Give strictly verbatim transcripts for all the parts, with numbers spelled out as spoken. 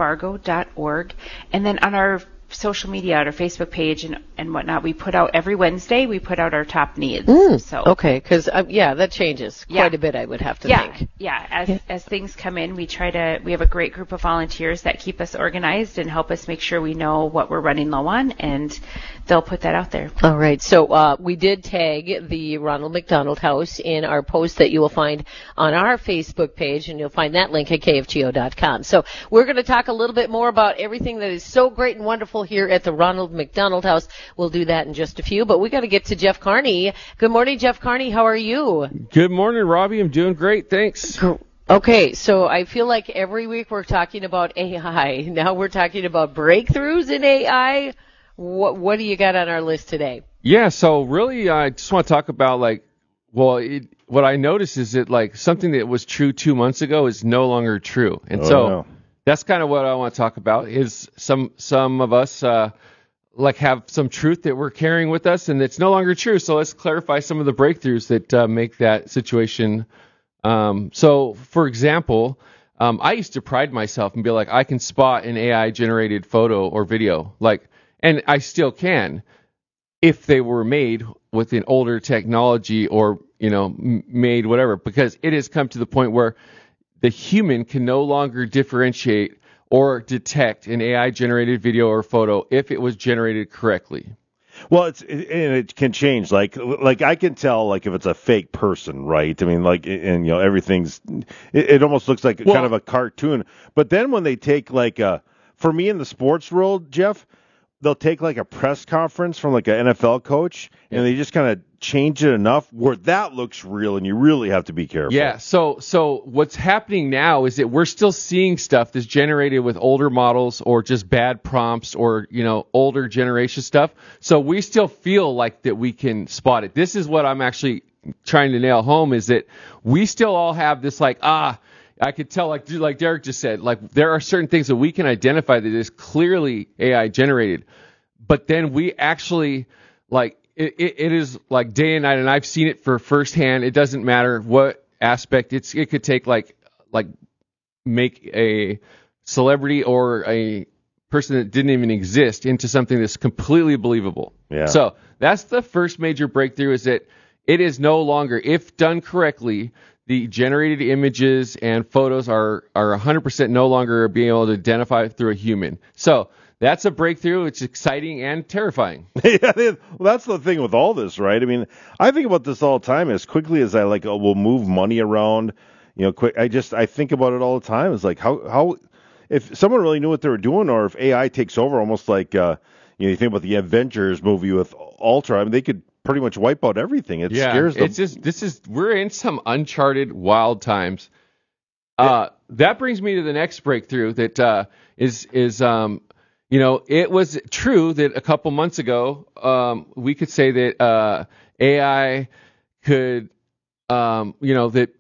fargo dot org. And then on our social media, on our Facebook page and, and whatnot, we put out every Wednesday, we put out our top needs. Mm, so okay, because, uh, yeah, that changes yeah. quite a bit, I would have to yeah, think. Yeah, as, yeah. as things come in, we try to, we have a great group of volunteers that keep us organized and help us make sure we know what we're running low on, and they'll put that out there. All right, so uh, we did tag the Ronald McDonald House in our post that you will find on our Facebook page, and you'll find that link at K F G O dot com. So we're going to talk a little bit more about everything that is so great and wonderful here at the Ronald McDonald House. We'll do that in just a few, but we got to get to Jeff Carney. Good morning, Jeff Carney. How are you? Good morning, Robbie. I'm doing great. Thanks. Okay, so I feel like every week we're talking about A I. Now we're talking about breakthroughs in A I. What, what do you got on our list today? Yeah, so really I just want to talk about, like, well, it, what I noticed is that, like, something that was true two months ago is no longer true. And oh, so no. that's kind of what I want to talk about is some some of us, uh, like, have some truth that we're carrying with us and it's no longer true. So let's clarify some of the breakthroughs that uh, make that situation. Um, so, for example, um, I used to pride myself and be like, I can spot an A I-generated photo or video, like, and I still can if they were made with an older technology or, you know, m- made whatever, because it has come to the point where the human can no longer differentiate or detect an A I-generated video or photo if it was generated correctly. Well, it's it, and it can change. Like like I can tell like if it's a fake person, right? I mean, like and you know everything's it, it almost looks like well, kind of a cartoon. But then when they take like a for me in the sports world, Jeff, they'll take like a press conference from like an N F L coach yeah. and they just kind of change it enough where that looks real and you really have to be careful. Yeah, so so what's happening now is that we're still seeing stuff that's generated with older models or just bad prompts or, you know, older generation stuff. So we still feel like that we can spot it. This is what I'm actually trying to nail home is that we still all have this like, ah, I could tell, like like Derek just said, like there are certain things that we can identify that is clearly A I generated, but then we actually like it, it, it is like day and night, and I've seen it for firsthand. It doesn't matter what aspect. It's it could take like like make a celebrity or a person that didn't even exist into something that's completely believable. Yeah. So that's the first major breakthrough is that it is no longer, if done correctly, the generated images and photos are, are one hundred percent no longer being able to identify through a human. So that's a breakthrough. It's exciting and terrifying. Yeah, well, that's the thing with all this, right? I mean, I think about this all the time. As quickly as I like, oh, will move money around, you know, quick. I just I think about it all the time. It's like how how if someone really knew what they were doing, or if A I takes over, almost like uh, you know, you think about the Avengers movie with Ultron. I mean, they could pretty much wipe out everything. It yeah, scares them. It's just this is we're in some uncharted wild times. Uh, that brings me to the next breakthrough that uh, is is um. You know, it was true that a couple months ago, um, we could say that uh, A I could, um, you know, that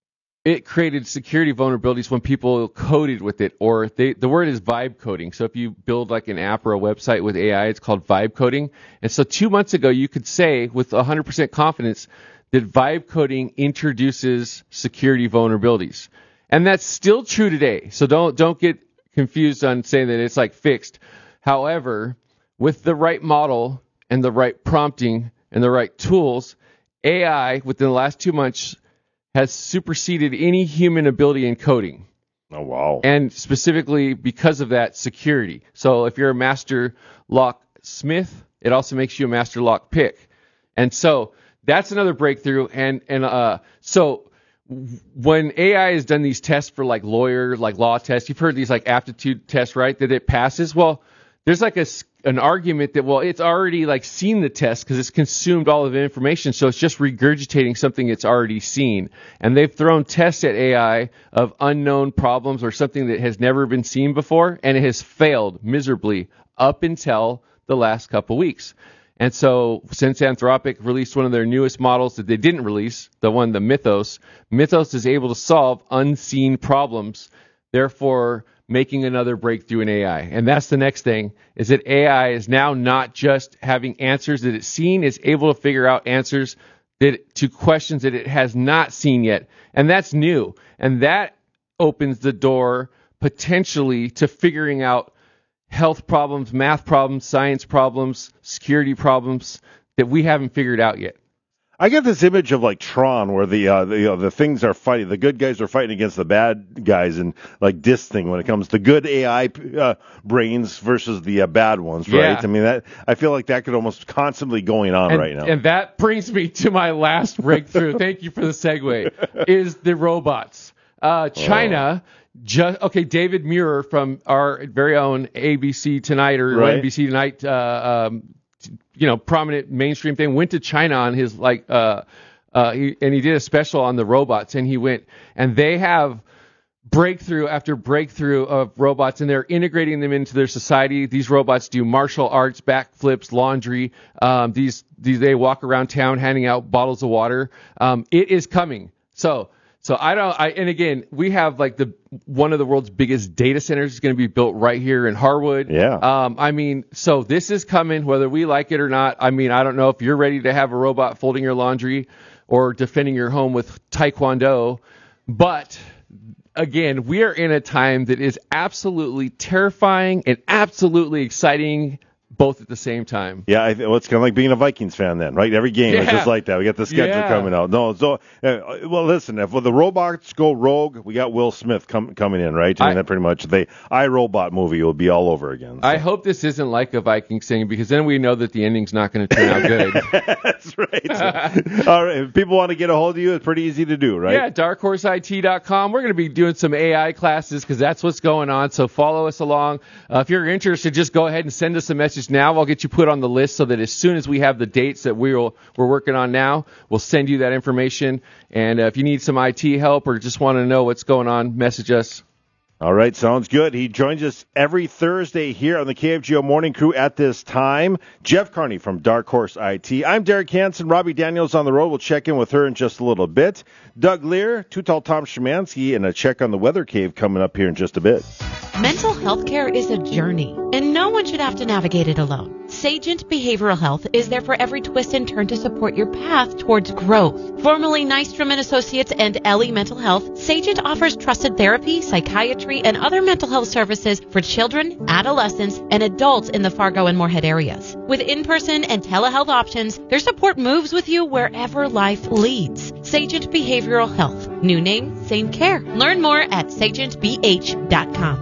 it created security vulnerabilities when people coded with it, or they, the word is vibe coding. So if you build like an app or a website with A I, it's called vibe coding. And so two months ago, you could say with one hundred percent confidence that vibe coding introduces security vulnerabilities. And that's still true today. So don't don't get confused on saying that it's like fixed. However, with the right model and the right prompting and the right tools, A I within the last two months has superseded any human ability in coding. Oh, wow. And specifically because of that, security. So if you're a master locksmith, it also makes you a master lock pick. And so that's another breakthrough. And, and uh, so when A I has done these tests for like lawyer, like law tests, you've heard these like aptitude tests, right? That it passes. Well, there's like a, an argument that, well, it's already like seen the test because it's consumed all of the information. So it's just regurgitating something it's already seen. And they've thrown tests at A I of unknown problems or something that has never been seen before. And it has failed miserably up until the last couple weeks. And so since Anthropic released one of their newest models that they didn't release, the one, the Mythos, Mythos is able to solve unseen problems, therefore making another breakthrough in A I. And that's the next thing, is that A I is now not just having answers that it's seen, it's able to figure out answers that to questions that it has not seen yet. And that's new. And that opens the door potentially to figuring out health problems, math problems, science problems, security problems that we haven't figured out yet. I get this image of like Tron, where the uh, the, you know, the things are fighting, the good guys are fighting against the bad guys, and like this thing when it comes to good A I uh, brains versus the uh, bad ones, right? Yeah. I mean, that I feel like that could almost constantly going on and, right now. And that brings me to my last breakthrough. Thank you for the segue. Is the robots? Uh, China. Oh. Just okay, David Muir from our very own A B C Tonight or right. N B C Tonight, uh, um, you know, prominent mainstream thing, went to China on his like, uh, uh, he, and he did a special on the robots, and he went, and they have breakthrough after breakthrough of robots, and they're integrating them into their society. These robots do martial arts, backflips, laundry. Um, these these they walk around town handing out bottles of water. Um, it is coming. So. So I don't, I, and again, we have like the, one of the world's biggest data centers is going to be built right here in Harwood. Yeah. Um, I mean, so this is coming whether we like it or not. I mean, I don't know if you're ready to have a robot folding your laundry or defending your home with Taekwondo, but again, we are in a time that is absolutely terrifying and absolutely exciting both at the same time. Yeah, I, well, it's kind of like being a Vikings fan then, right? Every game yeah. is just like that. We got the schedule yeah. coming out. No, so uh, well, listen, if well, the robots go rogue, we got Will Smith com- coming in, right? I mean, I, that pretty much the iRobot movie will be all over again. So. I hope this isn't like a Vikings thing, because then we know that the ending's not going to turn out good. That's right. All right. If people want to get a hold of you, it's pretty easy to do, right? Yeah, dark horse I T dot com. We're going to be doing some A I classes because that's what's going on. So follow us along. Uh, if you're interested, just go ahead and send us a message now. I'll get you put on the list so that as soon as we have the dates that we'll, we're working on now, we'll send you that information. And uh, if you need some I T help or just want to know what's going on, message us. All right, sounds good. He joins us every Thursday here on the K F G O Morning Crew at this time. Jeff Carney from Dark Horse I T. I'm Derek Hansen. Robbie Daniels on the road. We'll check in with her in just a little bit. Doug Lear, Too Tall Tom Szymanski, and a check on the Weather Cave coming up here in just a bit. Mental health care is a journey, and no one should have to navigate it alone. Sagent Behavioral Health is there for every twist and turn to support your path towards growth. Formerly Nystrom and Associates and Ellie Mental Health, Sagent offers trusted therapy, psychiatry, and other mental health services for children, adolescents, and adults in the Fargo and Moorhead areas. With in-person and telehealth options, their support moves with you wherever life leads. Sagent Behavioral Health. New name, same care. Learn more at sagent b h dot com.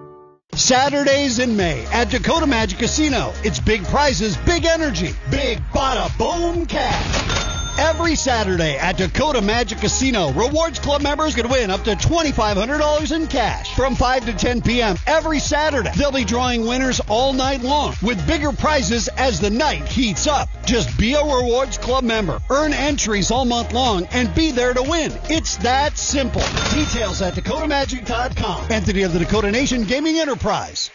Saturdays in May at Dakota Magic Casino. It's big prizes, big energy, big bada boom cash. Every Saturday at Dakota Magic Casino, Rewards Club members can win up to twenty-five hundred dollars in cash from five to ten p.m. every Saturday. They'll be drawing winners all night long with bigger prizes as the night heats up. Just be a Rewards Club member, earn entries all month long, and be there to win. It's that simple. Details at dakota magic dot com. Entity of the Dakota Nation Gaming Enterprise.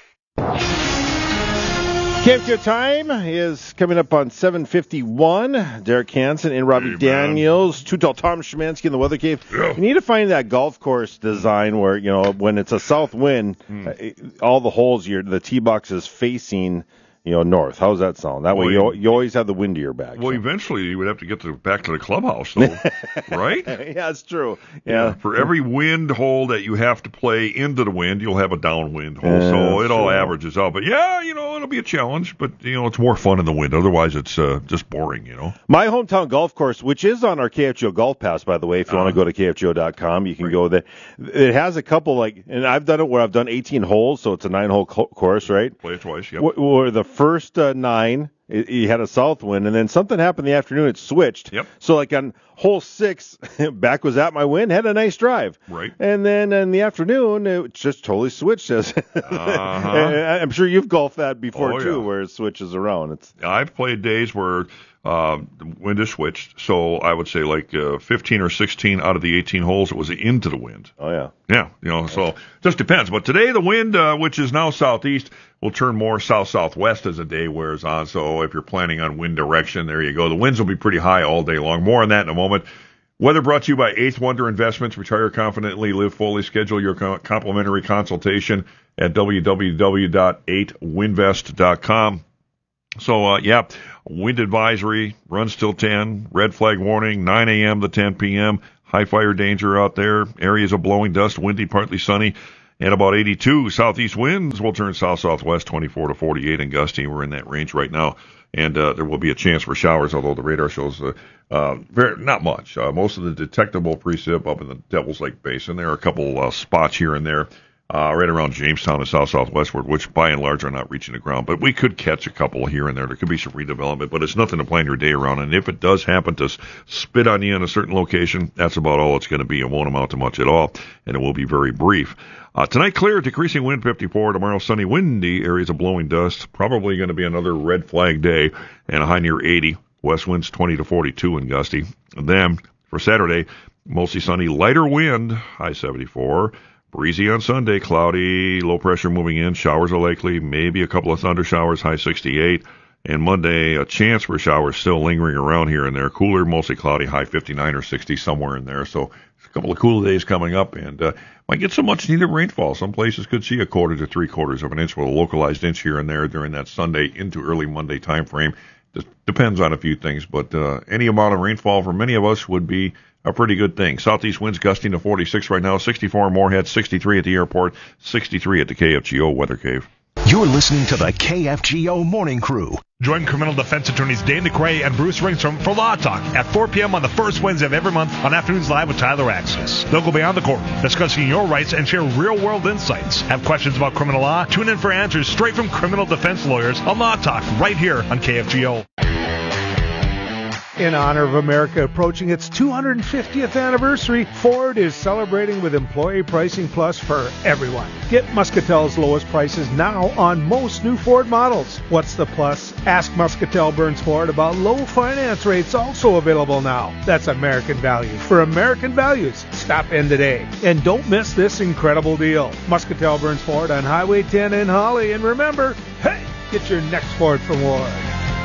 K F G O time is coming up on seven fifty-one. Derek Hansen and Robbie hey, Daniels, Too Tall Tom Szymanski in the Weather Cave. Yeah. You need to find that golf course design where, you know, when it's a south wind, mm. all the holes, your the tee box is facing, you know, north. How's that sound? That well, way you, you always have the wind to your back. Well, so. eventually you would have to get to, back to the clubhouse, though, right? Yeah, it's true. Yeah. yeah. For every wind hole that you have to play into the wind, you'll have a downwind hole. Yeah, so it all true. averages out. But, yeah, you know, it'll be a challenge. But, you know, it's more fun in the wind. Otherwise, it's uh, just boring, you know. My hometown golf course, which is on our K F G O Golf Pass, by the way, if you uh-huh. want to go to K F G O dot com, you can right. go there. It has a couple, like, and I've done it where I've done eighteen holes, so it's a nine-hole co- course, right? Play it twice, yep. Where the first uh, nine, it, you had a south wind, and then something happened in the afternoon, it switched. Yep. So, like, on hole six, back was at my wind, had a nice drive. Right. And then in the afternoon, it just totally switched. uh-huh. I'm sure you've golfed that before, oh, too, yeah. where it switches around. It's I've played days where uh, the wind is switched, so I would say like uh, fifteen or sixteen out of the eighteen holes, it was into the wind. Oh, yeah. Yeah, you know, so it just depends. But today the wind, uh, which is now southeast, will turn more south-southwest as the day wears on. So if you're planning on wind direction, there you go. The winds will be pretty high all day long. More on that in a moment. Weather brought to you by Eighth Wonder Investments. Retire confidently, live fully. Schedule your complimentary consultation at w w w dot eight winvest dot com. So, uh, yeah, wind advisory runs till ten. Red flag warning, nine a.m. to ten p.m. High fire danger out there. Areas of blowing dust, windy, partly sunny. And about eighty-two. Southeast winds will turn south-southwest twenty-four to forty-eight and gusty. We're in that range right now. And uh, there will be a chance for showers, although the radar shows uh, uh, very not much. Uh, most of the detectable precip up in the Devil's Lake Basin. There are a couple uh, spots here and there uh, right around Jamestown and south-southwestward, which by and large are not reaching the ground. But we could catch a couple here and there. There could be some redevelopment, but it's nothing to plan your day around. And if it does happen to spit on you in a certain location, that's about all it's going to be. It won't amount to much at all, and it will be very brief. Uh, tonight, clear, decreasing wind fifty-four. Tomorrow, sunny, windy, areas of blowing dust. Probably going to be another red flag day, and a high near eighty. West winds twenty to forty-two and gusty. And then, for Saturday, mostly sunny, lighter wind, high seventy-four. Breezy on Sunday, cloudy, low pressure moving in. Showers are likely, maybe a couple of thunder showers, high sixty-eight. And Monday, a chance for showers still lingering around here and there. Cooler, mostly cloudy, high fifty-nine or sixty, somewhere in there. So a couple of cool days coming up, and uh, might get some much needed rainfall. Some places could see a quarter to three quarters of an inch with a localized inch here and there during that Sunday into early Monday time frame. Just depends on a few things, but uh, any amount of rainfall for many of us would be a pretty good thing. Southeast winds gusting to forty-six right now, sixty-four in Moorhead, sixty-three at the airport, sixty-three at the K F G O Weather Cave. You're listening to the K F G O Morning Crew. Join criminal defense attorneys Dane DeCray and Bruce Ringstrom for Law Talk at four p.m. on the first Wednesday of every month on Afternoons Live with Tyler Axis. They'll go beyond the court, discussing your rights and share real-world insights. Have questions about criminal law? Tune in for answers straight from criminal defense lawyers on Law Talk right here on K F G O. In honor of America approaching its two hundred fiftieth anniversary, Ford is celebrating with Employee Pricing Plus for everyone. Get Muscatel's lowest prices now on most new Ford models. What's the plus? Ask Muscatel Burns Ford about low finance rates also available now. That's American value. For American values, stop in today. And don't miss this incredible deal. Muscatel Burns Ford on Highway ten in Holly. And remember, hey, get your next Ford from Ward.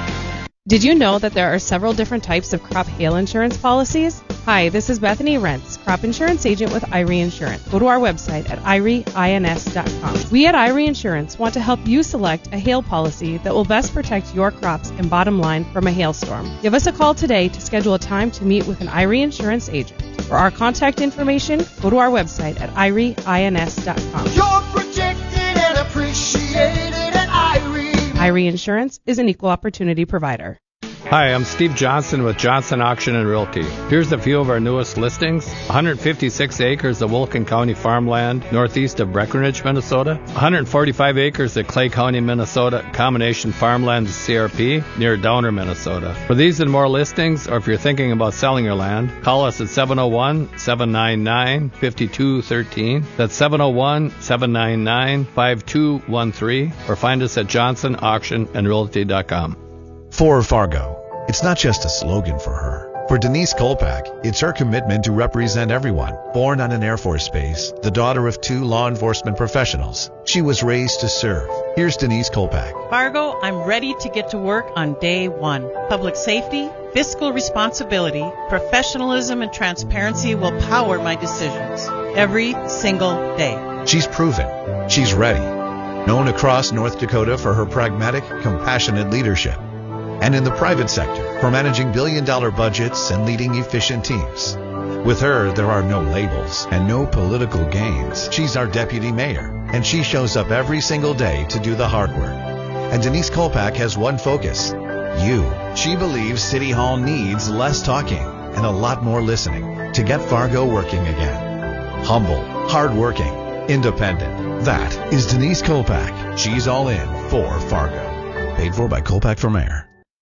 Did you know that there are several different types of crop hail insurance policies? Hi, this is Bethany Rentz, crop insurance agent with I R E Insurance. Go to our website at I R E ins dot com. We at I R E Insurance want to help you select a hail policy that will best protect your crops and bottom line from a hailstorm. Give us a call today to schedule a time to meet with an I R E Insurance agent. For our contact information, go to our website at I R E ins dot com. You're protected and appreciated at I R E. I R E Insurance is an equal opportunity provider. Hi, I'm Steve Johnson with Johnson Auction and Realty. Here's a few of our newest listings. one hundred fifty-six acres of Wilkin County farmland northeast of Breckenridge, Minnesota. one hundred forty-five acres of Clay County, Minnesota, combination farmland C R P near Downer, Minnesota. For these and more listings, or if you're thinking about selling your land, call us at seven oh one, seven nine nine, five two one three. That's seven oh one, seven nine nine, five two one three, or find us at johnson auction and realty dot com. For Fargo, it's not just a slogan for her. For Denise Kolpak, it's her commitment to represent everyone. Born on an Air Force base, the daughter of two law enforcement professionals, she was raised to serve. Here's Denise Kolpak. Fargo, I'm ready to get to work on day one. Public safety, fiscal responsibility, professionalism, and transparency will power my decisions every single day. She's proven. She's ready. Known across North Dakota for her pragmatic, compassionate leadership. And in the private sector for managing billion-dollar budgets and leading efficient teams. With her, there are no labels and no political games. She's our deputy mayor, and she shows up every single day to do the hard work. And Denise Kolpak has one focus, you. She believes City Hall needs less talking and a lot more listening to get Fargo working again. Humble, hardworking, independent. That is Denise Kolpak. She's all in for Fargo. Paid for by Kolpak for Mayor.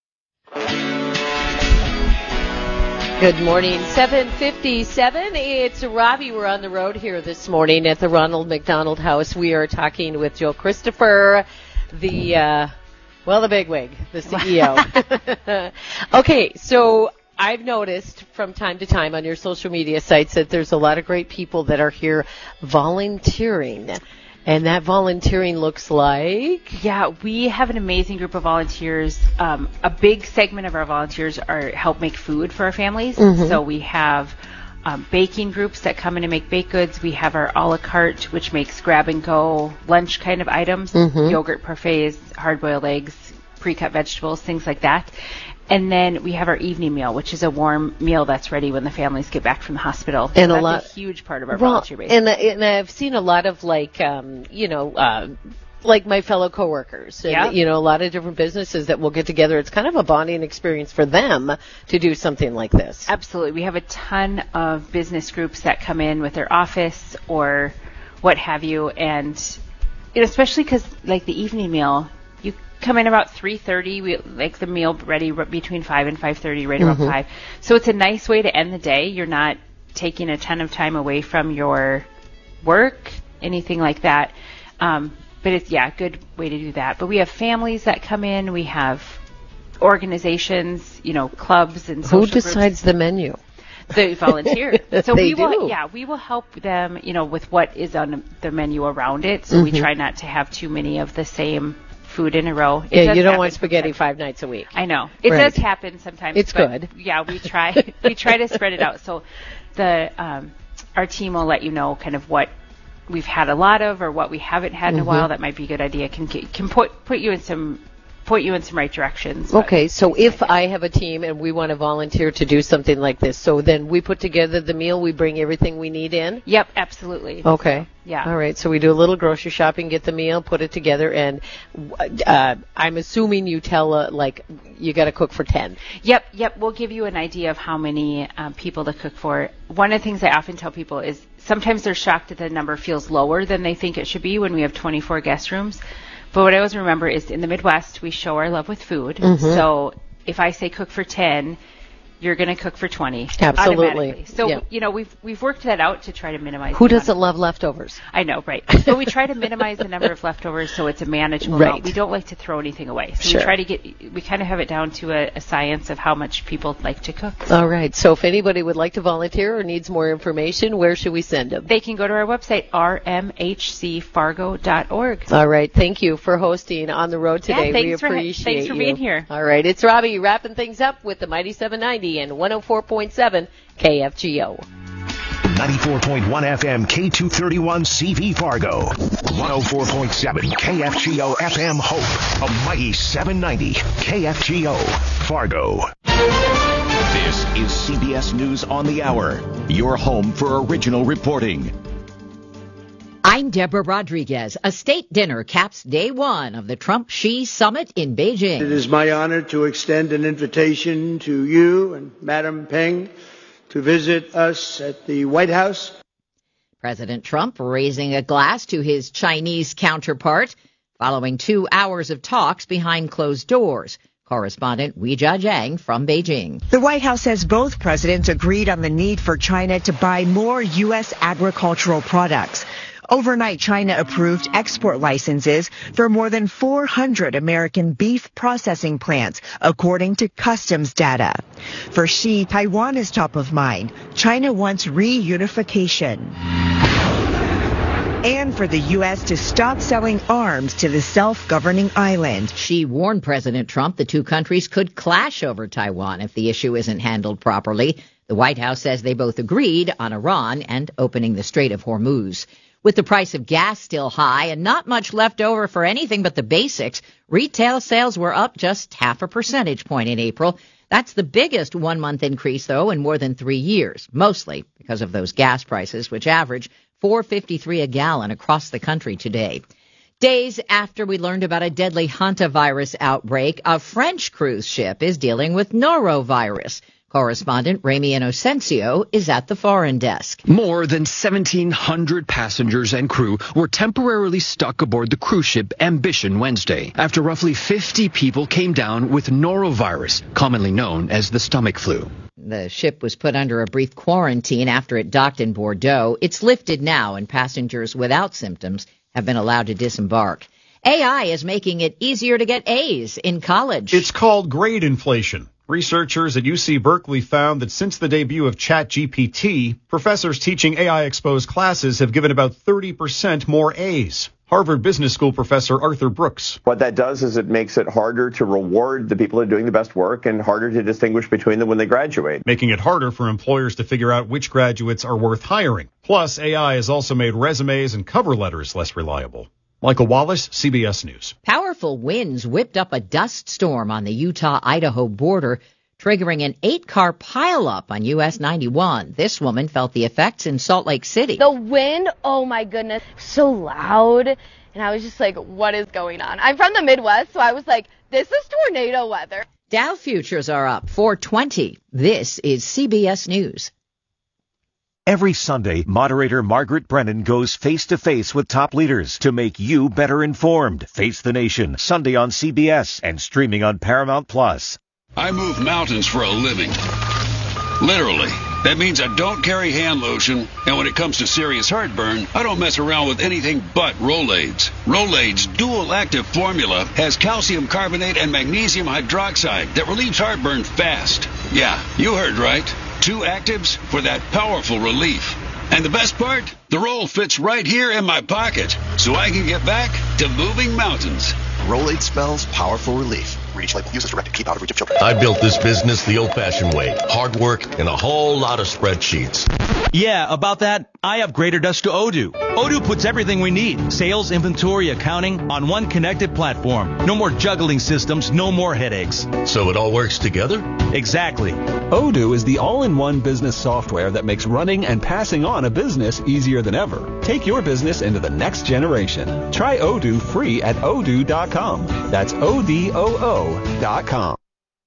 Good morning, seven fifty-seven. It's Robbie. We're on the road here this morning at the Ronald McDonald House. We are talking with Joe Christopher, the, uh, well, the bigwig, the C E O. Okay, so I've noticed from time to time on your social media sites that there's a lot of great people that are here volunteering. And that volunteering looks like? Yeah, we have an amazing group of volunteers. Um, a big segment of our volunteers are help make food for our families. Mm-hmm. So we have um, baking groups that come in and make baked goods. We have our a la carte, which makes grab-and-go lunch kind of items, mm-hmm. yogurt parfaits, hard-boiled eggs, pre-cut vegetables, things like that. And then we have our evening meal, which is a warm meal that's ready when the families get back from the hospital. And so a lot, that's a huge part of our well, volunteer base. And, and I've seen a lot of like, um, you know, uh, like my fellow coworkers, and, yeah. you know, a lot of different businesses that will get together. It's kind of a bonding experience for them to do something like this. Absolutely. We have a ton of business groups that come in with their office or what have you, and you know, especially because like the evening meal, you come in about three thirty. We like the meal ready between five and five thirty, right around mm-hmm. five. So it's a nice way to end the day. You're not taking a ton of time away from your work, anything like that. Um, but it's yeah, a good way to do that. But we have families that come in. We have organizations, you know, clubs and social Who decides groups. the menu? The volunteer. So they we will, do. yeah, we will help them, you know, with what is on the menu around it. So mm-hmm. we try not to have too many of the same food in a row. It yeah, you don't want spaghetti sometimes. five nights a week. I know it right. does happen sometimes. It's but good. Yeah, we try. we try to spread it out. So the um, our team will let you know kind of what we've had a lot of or what we haven't had in mm-hmm. a while. That might be a good idea. Can can put put you in some. point you in some right directions. Okay, so if I have a team and we want to volunteer to do something like this, so then we put together the meal, we bring everything we need in? Yep, absolutely. Okay. Yeah. All right, so we do a little grocery shopping, get the meal, put it together, and uh, I'm assuming you tell, uh, like, you got to cook for ten. Yep, yep. We'll give you an idea of how many um, people to cook for. One of the things I often tell people is sometimes they're shocked that the number feels lower than they think it should be when we have twenty-four guest rooms. But what I always remember is in the Midwest, we show our love with food. Mm-hmm. So if I say cook for ten, you're going to cook for twenty. Absolutely. So, yeah. you know, we've we've worked that out to try to minimize. Who doesn't love leftovers? I know, right. But we try to minimize the number of leftovers so it's a manageable right. amount. We don't like to throw anything away. So sure. we try to get, we kind of have it down to a, a science of how much people like to cook. All right. So if anybody would like to volunteer or needs more information, where should we send them? They can go to our website, r m h c fargo dot org. All right. Thank you for hosting On the Road today. Yeah, thanks we appreciate for, thanks for you. being here. All right. It's Robbie wrapping things up with the Mighty seven ninety and one oh four point seven K F G O. ninety-four point one F M K two thirty-one C V Fargo. one oh four point seven K F G O F M Hope. A Mighty seven ninety K F G O Fargo. This is C B S News on the Hour. Your home for original reporting. I'm Deborah Rodriguez. A state dinner caps day one of the Trump-Xi summit in Beijing. It is my honor to extend an invitation to you and Madam Peng to visit us at the White House. President Trump raising a glass to his Chinese counterpart following two hours of talks behind closed doors. Correspondent Weijia Jiang from Beijing. The White House says both presidents agreed on the need for China to buy more U S agricultural products. Overnight, China approved export licenses for more than four hundred American beef processing plants, according to customs data. For Xi, Taiwan is top of mind. China wants reunification. And for the U S to stop selling arms to the self-governing island. Xi warned President Trump the two countries could clash over Taiwan if the issue isn't handled properly. The White House says they both agreed on Iran and opening the Strait of Hormuz. With the price of gas still high and not much left over for anything but the basics, retail sales were up just half a percentage point in April. That's the biggest one-month increase, though, in more than three years, mostly because of those gas prices, which average four dollars and fifty-three cents a gallon across the country today. Days after we learned about a deadly hantavirus outbreak, a French cruise ship is dealing with norovirus. Correspondent Remy Inocencio is at the foreign desk. More than seventeen hundred passengers and crew were temporarily stuck aboard the cruise ship Ambition Wednesday after roughly fifty people came down with norovirus, commonly known as the stomach flu. The ship was put under a brief quarantine after it docked in Bordeaux. It's lifted now, and passengers without symptoms have been allowed to disembark. A I is making it easier to get A's in college. It's called grade inflation. Researchers at U C Berkeley found that since the debut of ChatGPT, professors teaching A I-exposed classes have given about thirty percent more A's. Harvard Business School professor Arthur Brooks. What that does is it makes it harder to reward the people who are doing the best work and harder to distinguish between them when they graduate. Making it harder for employers to figure out which graduates are worth hiring. Plus, A I has also made resumes and cover letters less reliable. Michael Wallace, C B S News. Powerful winds whipped up a dust storm on the Utah-Idaho border, triggering an eight-car pileup on U S ninety-one. This woman felt the effects in Salt Lake City. The wind, oh my goodness, so loud. And I was just like, what is going on? I'm from the Midwest, so I was like, this is tornado weather. Dow futures are up four twenty. This is C B S News. Every Sunday, moderator Margaret Brennan goes face-to-face with top leaders to make you better informed. Face the Nation, Sunday on C B S and streaming on Paramount Plus. I move mountains for a living. Literally. That means I don't carry hand lotion, and when it comes to serious heartburn, I don't mess around with anything but Rolaids. Rolaids' dual-active formula has calcium carbonate and magnesium hydroxide that relieves heartburn fast. Yeah, you heard right. Two actives for that powerful relief. And the best part? The roll fits right here in my pocket, so I can get back to moving mountains. Rolade spells powerful relief. Reach label. Use as directed. Keep out of reach of children. I built this business the old-fashioned way. Hard work and a whole lot of spreadsheets. Yeah, about that, I upgraded us to Odoo. Odoo puts everything we need, sales, inventory, accounting, on one connected platform. No more juggling systems, no more headaches. So it all works together? Exactly. Odoo is the all-in-one business software that makes running and passing on a business easier than ever. Take your business into the next generation. Try Odoo free at odoo dot com. That's O D O O dot com.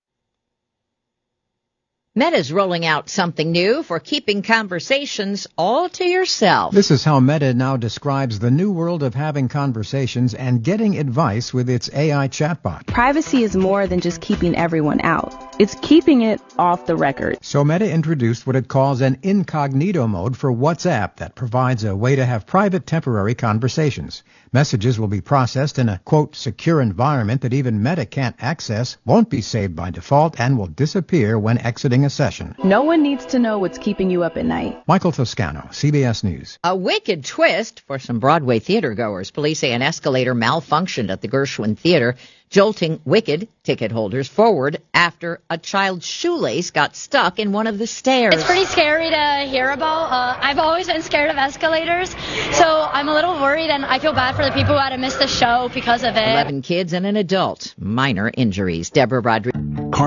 Meta's rolling out something new for keeping conversations all to yourself. This is how Meta now describes the new world of having conversations and getting advice with its A I chatbot. Privacy is more than just keeping everyone out. It's keeping it off the record. So Meta introduced what it calls an incognito mode for WhatsApp that provides a way to have private temporary conversations. Messages will be processed in a, quote, secure environment that even Meta can't access, won't be saved by default, and will disappear when exiting a session. No one needs to know what's keeping you up at night. Michael Toscano, C B S News. A wicked twist for some Broadway theater goers. Police say an escalator malfunctioned at the Gershwin Theater, jolting Wicked ticket holders forward after a child's shoelace got stuck in one of the stairs. It's pretty scary to hear about. Uh, I've always been scared of escalators, so I'm a little worried, and I feel bad for the people who had to miss the show because of it. Eleven kids and an adult. Minor injuries. Deborah Rodriguez.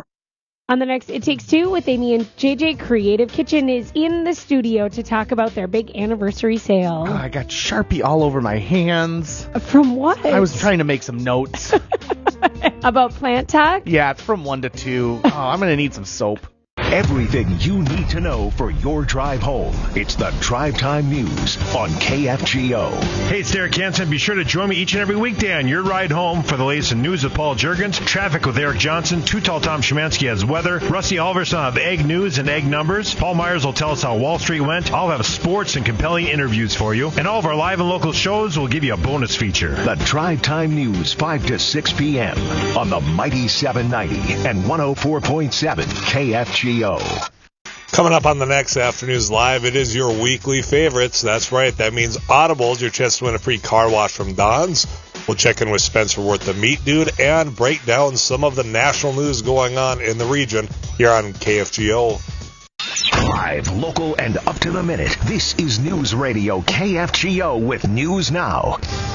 On the next It Takes Two with Amy and J J, Creative Kitchen is in the studio to talk about their big anniversary sale. Oh, I got Sharpie all over my hands. From what? I was trying to make some notes. About plant talk? Yeah, it's from one to two. Oh, I'm going to need some soap. Everything you need to know for your drive home. It's the Drive Time News on K F G O. Hey, it's Derek Hansen. Be sure to join me each and every weekday on your ride home for the latest in news with Paul Juergens, traffic with Eric Johnson, Too Tall Tom Szymanski has weather, Rusty Alverson will have egg news and egg numbers, Paul Myers will tell us how Wall Street went, I'll have sports and compelling interviews for you, and all of our live and local shows will give you a bonus feature. The Drive Time News, five to six p.m. on the Mighty seven ninety and one oh four point seven K F G O. Coming up on the next Afternoons Live, it is your weekly favorites. That's right. That means Audibles, your chance to win a free car wash from Don's. We'll check in with Spencer Worth, the Meat Dude, and break down some of the national news going on in the region here on K F G O. Live, local, and up to the minute. This is News Radio K F G O with News Now.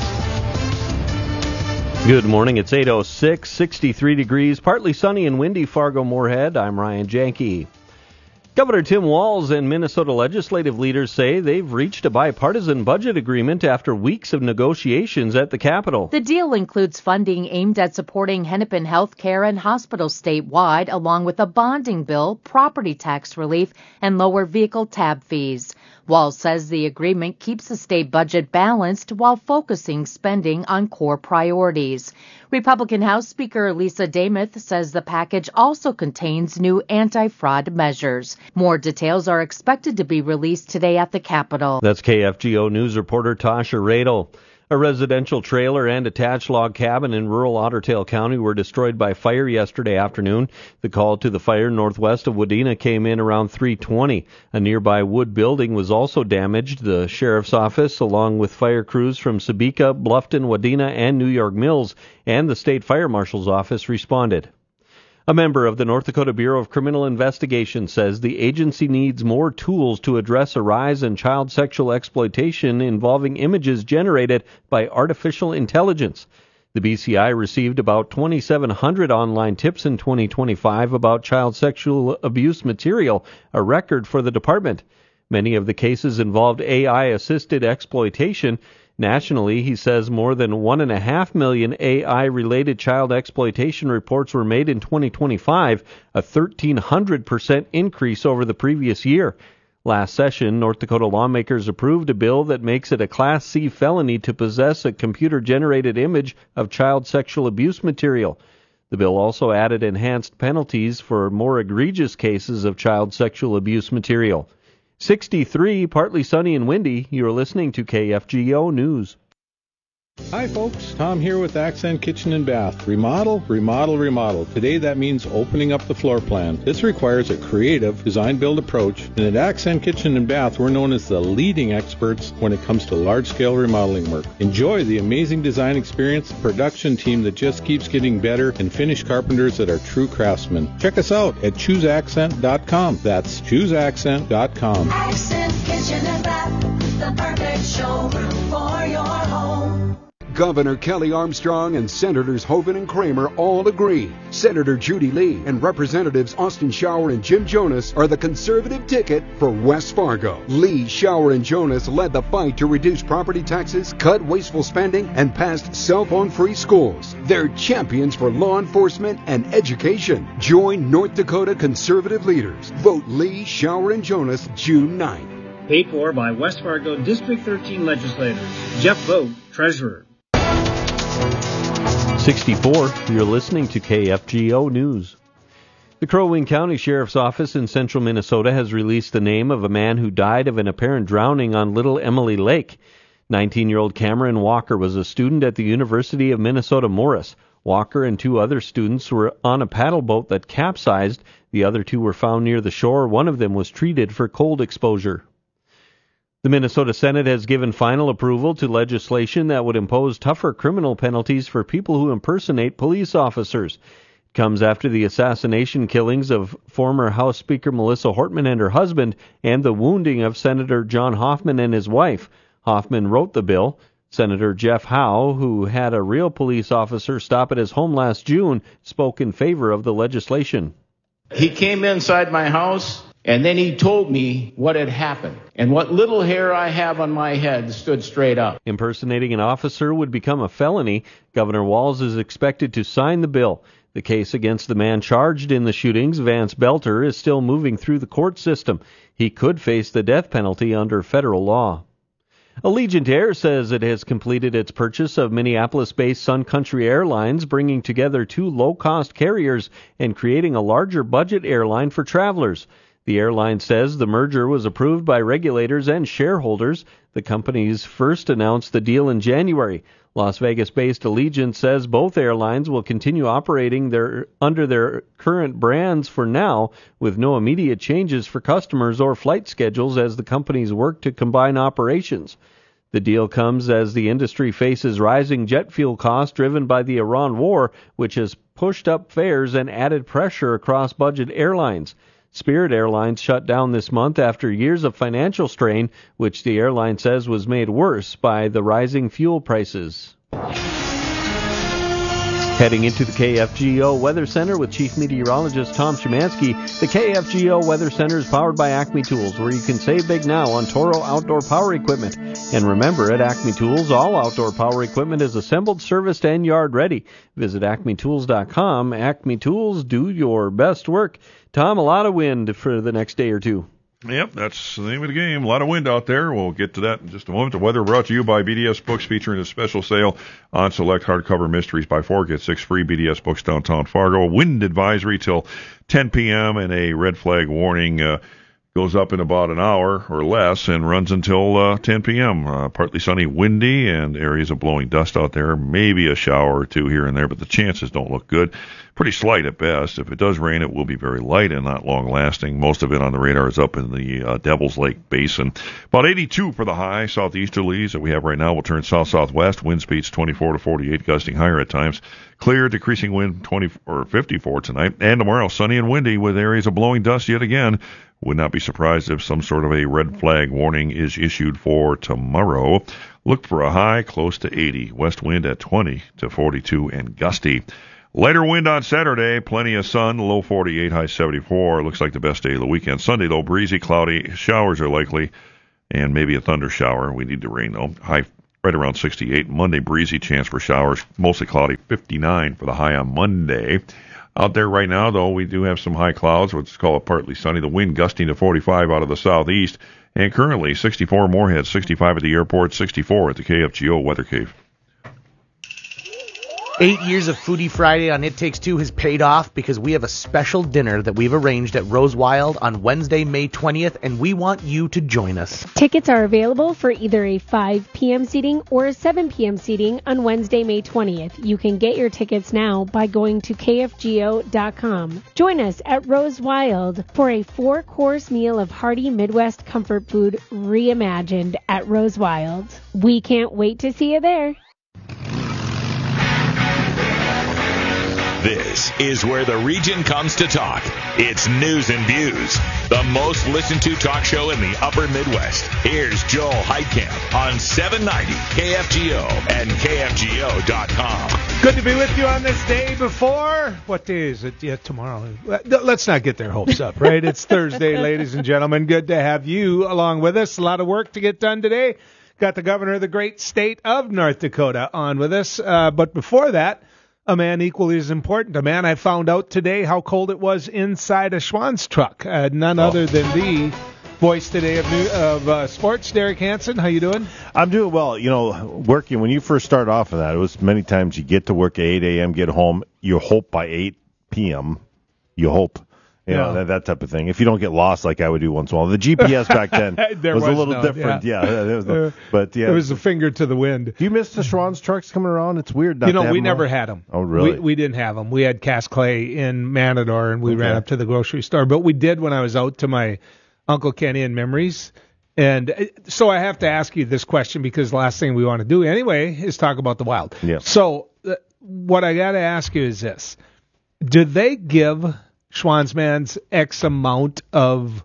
Good morning. It's eight oh six, sixty-three degrees, partly sunny and windy, Fargo-Moorhead. I'm Ryan Janke. Governor Tim Walz and Minnesota legislative leaders say they've reached a bipartisan budget agreement after weeks of negotiations at the Capitol. The deal includes funding aimed at supporting Hennepin Health Care and hospitals statewide, along with a bonding bill, property tax relief, and lower vehicle tab fees. Walz says the agreement keeps the state budget balanced while focusing spending on core priorities. Republican House Speaker Lisa Damuth says the package also contains new anti-fraud measures. More details are expected to be released today at the Capitol. That's K F G O News reporter Tasha Radel. A residential trailer and attached log cabin in rural Otter Tail County were destroyed by fire yesterday afternoon. The call to the fire northwest of Wadena came in around three twenty. A nearby wood building was also damaged. The sheriff's office, along with fire crews from Sebeka, Bluffton, Wadena, and New York Mills, and the state fire marshal's office responded. A member of the North Dakota Bureau of Criminal Investigation says the agency needs more tools to address a rise in child sexual exploitation involving images generated by artificial intelligence. The B C I received about twenty-seven hundred online tips in twenty twenty-five about child sexual abuse material, a record for the department. Many of the cases involved A I-assisted exploitation. Nationally, he says more than one and a half million A I-related child exploitation reports were made in twenty twenty-five, a thirteen hundred percent increase over the previous year. Last session, North Dakota lawmakers approved a bill that makes it a Class C felony to possess a computer-generated image of child sexual abuse material. The bill also added enhanced penalties for more egregious cases of child sexual abuse material. sixty-three, partly sunny and windy. You're listening to K F G O News. Hi folks, Tom here with Accent Kitchen and Bath. Remodel, remodel, remodel. Today that means opening up the floor plan. This requires a creative design-build approach, and at Accent Kitchen and Bath we're known as the leading experts when it comes to large-scale remodeling work. Enjoy the amazing design experience, production team that just keeps getting better, and finished carpenters that are true craftsmen. Check us out at choose accent dot com. That's choose accent dot com. Accent Kitchen and Bath, the perfect showroom for your home. Governor Kelly Armstrong and Senators Hoeven and Kramer all agree. Senator Judy Lee and Representatives Austin Schauer and Jim Jonas are the conservative ticket for West Fargo. Lee, Schauer, and Jonas led the fight to reduce property taxes, cut wasteful spending, and passed cell phone-free schools. They're champions for law enforcement and education. Join North Dakota conservative leaders. Vote Lee, Schauer, and Jonas June ninth. Paid for by West Fargo District thirteen legislators. Jeff Vogt, Treasurer. sixty-four, you're listening to K F G O News. The Crow Wing County Sheriff's Office in central Minnesota has released the name of a man who died of an apparent drowning on Little Emily Lake. nineteen-year-old Cameron Walker was a student at the University of Minnesota Morris. Walker and two other students were on a paddle boat that capsized. The other two were found near the shore. One of them was treated for cold exposure. The Minnesota Senate has given final approval to legislation that would impose tougher criminal penalties for people who impersonate police officers. It comes after the assassination killings of former House Speaker Melissa Hortman and her husband and the wounding of Senator John Hoffman and his wife. Hoffman wrote the bill. Senator Jeff Howe, who had a real police officer stop at his home last June, spoke in favor of the legislation. He came inside my house, and then he told me what had happened, and what little hair I have on my head stood straight up. Impersonating an officer would become a felony. Governor Walz is expected to sign the bill. The case against the man charged in the shootings, Vance Belter, is still moving through the court system. He could face the death penalty under federal law. Allegiant Air says it has completed its purchase of Minneapolis-based Sun Country Airlines, bringing together two low-cost carriers and creating a larger budget airline for travelers. The airline says the merger was approved by regulators and shareholders. The companies first announced the deal in January. Las Vegas-based Allegiant says both airlines will continue operating their, under their current brands for now, with no immediate changes for customers or flight schedules as the companies work to combine operations. The deal comes as the industry faces rising jet fuel costs driven by the Iran war, which has pushed up fares and added pressure across budget airlines. Spirit Airlines shut down this month after years of financial strain, which the airline says was made worse by the rising fuel prices. Heading into the K F G O Weather Center with Chief Meteorologist Tom Szymanski. The K F G O Weather Center is powered by Acme Tools, where you can save big now on Toro outdoor power equipment. And remember, at Acme Tools, all outdoor power equipment is assembled, serviced, and yard ready. Visit acme tools dot com. Acme Tools, do your best work. Tom, a lot of wind for the next day or two. Yep, that's the name of the game. A lot of wind out there. We'll get to that in just a moment. The weather brought to you by B D S Books, featuring a special sale on select hardcover mysteries. Buy four, get six free. B D S Books, downtown Fargo. Wind advisory till ten p.m. and a red flag warning uh, goes up in about an hour or less and runs until uh, ten p.m. Uh, partly sunny, windy, and areas of blowing dust out there. Maybe a shower or two here and there, but the chances don't look good. pretty slight at best. If it does rain, it will be very light and not long-lasting. Most of it on the radar is up in the uh, Devil's Lake Basin. About eighty-two for the high. Southeasterlies that we have right now will turn south-southwest. Wind speeds twenty-four to forty-eight, gusting higher at times. Clear, decreasing wind twenty or fifty-four tonight. And tomorrow, sunny and windy with areas of blowing dust yet again. Would not be surprised if some sort of a red flag warning is issued for tomorrow. Look for a high close to eighty. West wind at twenty to forty-two and gusty. Lighter wind on Saturday, plenty of sun, low forty-eight, high seventy-four. Looks like the best day of the weekend. Sunday, though, breezy, cloudy, showers are likely, and maybe a thunder shower. We need the rain, though. High right around sixty-eight. Monday, breezy, chance for showers, mostly cloudy, fifty-nine for the high on Monday. Out there right now, though, we do have some high clouds, which is called partly sunny. The wind gusting to forty-five out of the southeast, and currently sixty-four Moorhead, sixty-five at the airport, sixty-four at the K F G O Weather Cave. Eight years of Foodie Friday on It Takes Two has paid off because we have a special dinner that we've arranged at Rose Wild on Wednesday, May twentieth, and we want you to join us. Tickets are available for either a five p.m. seating or a seven p.m. seating on Wednesday, May twentieth. You can get your tickets now by going to K F G O dot com. Join us at Rose Wild for a four-course meal of hearty Midwest comfort food reimagined at Rose Wild. We can't wait to see you there. This is where the region comes to talk. It's News and Views, the most listened to talk show in the upper Midwest. Here's Joel Heitkamp on seven ninety K F G O and K F G O dot com. Good to be with you on this day before. What day is it? Yeah, tomorrow. Let's not get their hopes up, right? It's Thursday, ladies and gentlemen. Good to have you along with us. A lot of work to get done today. Got the governor of the great state of North Dakota on with us. Uh, but before that, a man equally as important. A man I found out today how cold it was inside a Schwann's truck. Uh, none oh. other than the voice today of new, of uh, sports, Derek Hansen. How you doing? I'm doing well. You know, working, when you first start off in that, it was many times you get to work at eight a.m., get home, you hope by eight p.m., you hope. You know, yeah. that, that type of thing. If you don't get lost like I would do once in a while. The G P S back then was, was a little no, different. Yeah, yeah it was no, but yeah. It was a finger to the wind. Do you miss the Schwann's trucks coming around? It's weird not You know, to have we them never on. had them. Oh, really? We, we didn't have them. We had Cass Clay in Manador, and we okay. ran up to the grocery store. But we did when I was out to my Uncle Kenny in Memories. And so I have to ask you this question because the last thing we want to do anyway is talk about the Wild. Yeah. So uh, what I got to ask you is this. Did they give Schwanzman's X amount of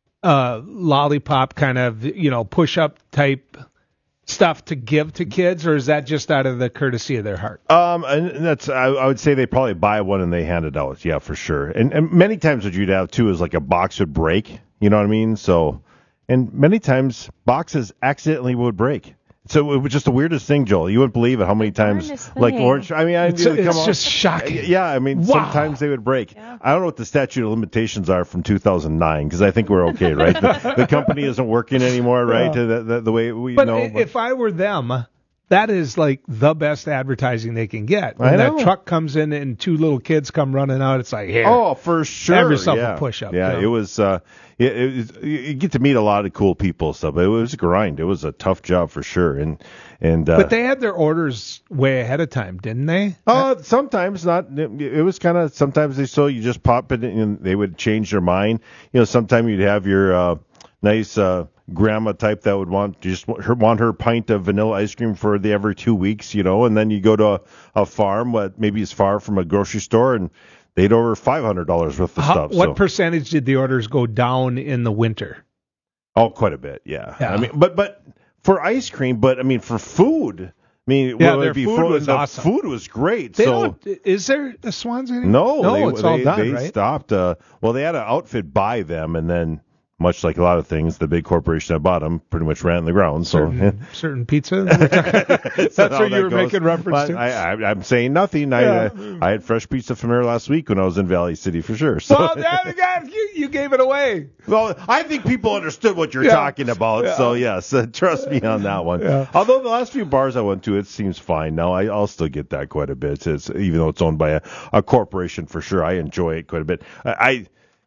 uh, lollipop kind of, you know, push-up type stuff to give to kids, or is that just out of the courtesy of their heart? Um, and that's I, I would say they probably buy one and they hand it out. Yeah, for sure. And, and many times what you'd have, too, is like a box would break. You know what I mean? So, and many times boxes accidentally would break. So it was just the weirdest thing, Joel. You wouldn't believe it how many times, like orange. I mean, I, it's, it would it's come just off. shocking. Yeah, I mean, wow. sometimes they would break. Yeah. I don't know what the statute of limitations are from two thousand nine because I think we're okay, right? the, the company isn't working anymore, right? Yeah. The, the, the way we but know. But if I were them, that is like the best advertising they can get. When I that know. truck comes in and two little kids come running out, it's like, here. Oh, for sure. Have yourself yeah. a push-up. Yeah, you know? it was. Uh, it, it was. You get to meet a lot of cool people, stuff. It was a grind. It was a tough job for sure, and. And, uh, but they had their orders way ahead of time, didn't they? Uh, sometimes not. It, it was kind of, sometimes they so you just pop it in and they would change their mind. You know, sometimes you'd have your uh, nice uh, grandma type that would want just want her, want her pint of vanilla ice cream for the every two weeks, you know, and then you go to a, a farm, what maybe is far from a grocery store, and they'd order five hundred dollars worth of How, stuff. What so. percentage did the orders go down in the winter? Oh, quite a bit, yeah. yeah. I mean, but but. For ice cream, but I mean for food. I mean, yeah, well, their be food fro- was the awesome. Food was great. They so don't, is there a Schwann's anymore? No, no, they, it's they, all done, they right? stopped. Uh, well, they had an outfit by them, and then much like a lot of things, the big corporation that bought them pretty much ran the ground. So certain, yeah. certain pizza. That's what you that were goes. making reference but to. I, I, I'm saying nothing. I, Yeah. uh, I had fresh pizza from there last week when I was in Valley City for sure. So. Well, that, that, you, you gave it away. Well, I think people understood what you're Yeah. talking about. Yeah. So yes, uh, trust me on that one. Yeah. Although the last few bars I went to, it seems fine now. I, I'll still get that quite a bit. It's, even though it's owned by a, a corporation for sure. I enjoy it quite a bit. I, I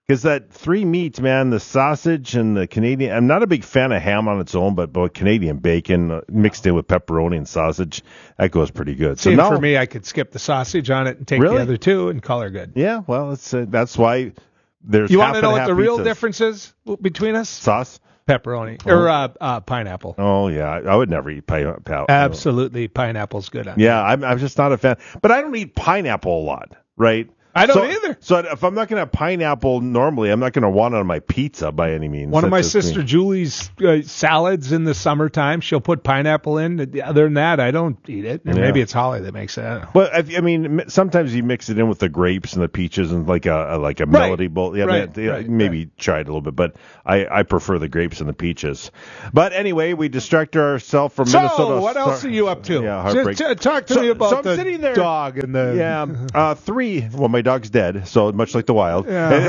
Because that three meats, man, the sausage and the Canadian, I'm not a big fan of ham on its own, but, but Canadian bacon uh, mixed in with pepperoni and sausage, that goes pretty good. So See, now, for me, I could skip the sausage on it and take Really? the other two and call her good. Yeah, well, it's, uh, that's why there's You half want to and know what half the real pizzas. difference is between us? Sauce? Pepperoni. Oh. Or uh, uh, pineapple. Oh, yeah. I, I would never eat pineapple. Absolutely, pineapple's good on it. Yeah, I'm, I'm just not a fan. But I don't eat pineapple a lot, right? I don't so, either. So if I'm not going to have pineapple normally, I'm not going to want it on my pizza by any means. One of That's my just sister me. Julie's uh, salads in the summertime, she'll put pineapple in. Other than that, I don't eat it. And Yeah. maybe it's Holly that makes it. I don't know. But I, I mean, m- sometimes you mix it in with the grapes and the peaches and like a, a like a Right. melody bowl. Yeah, Right, ma- yeah, right, maybe try it a little bit, but I, I prefer the grapes and the peaches. But anyway, we distracted ourselves from So, Minnesota. what else are you up to? Yeah, heartbreak. Just, t- talk to So- me about so I'm the sitting there- dog and the Yeah, uh, three. Well, my dog's dead, so much like the wild. Yeah.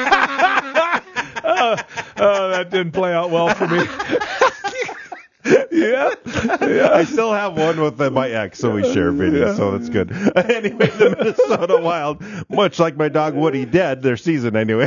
oh, oh, that didn't play out well for me. yeah, yeah. I still have one with uh, my ex, so we share videos, Yeah. so that's good. Anyway, the Minnesota Wild, much like my dog Woody, dead their season anyway.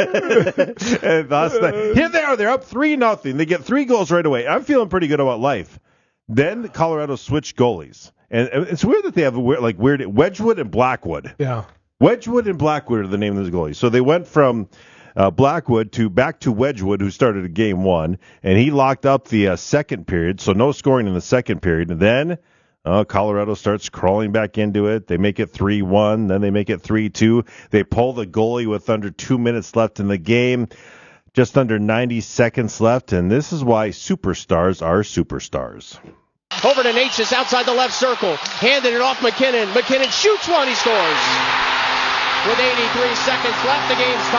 And last night, here they are, they're up three nothing. They get three goals right away. I'm feeling pretty good about life. Then Colorado switched goalies, and and it's weird that they have a weird, like weird Wedgwood and Blackwood. Yeah. Wedgwood and Blackwood are the name of the goalies. So they went from uh, Blackwood to back to Wedgwood, who started at game one, and he locked up the uh, second period, so no scoring in the second period. And then uh, Colorado starts crawling back into it. They make it three one, then they make it three two. They pull the goalie with under two minutes left in the game, just under ninety seconds left, and this is why superstars are superstars. Over to Natchez outside the left circle. Handed it off McKinnon. McKinnon shoots one. He scores. With eighty-three seconds left, the game's